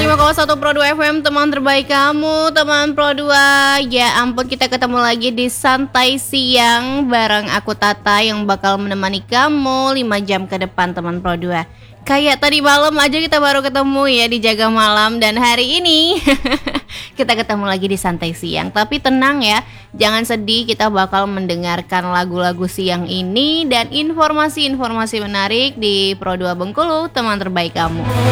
105,1 Pro 2 FM, teman terbaik kamu, teman Pro 2. Ya ampun, kita ketemu lagi di Santai Siang bareng aku Tata yang bakal menemani kamu 5 jam ke depan, teman Pro 2. Kayak tadi malam aja kita baru ketemu ya di Jaga Malam, dan hari ini kita ketemu lagi di Santai Siang. Tapi tenang ya, jangan sedih, kita bakal mendengarkan lagu-lagu siang ini dan informasi-informasi menarik di Pro 2 Bengkulu, teman terbaik kamu.